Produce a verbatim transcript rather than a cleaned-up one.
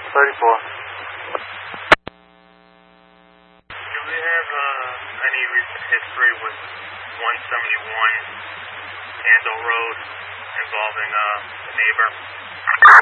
thirty-four. Do we have uh, any recent history with one seventy-one Handle Road involving uh, a neighbor?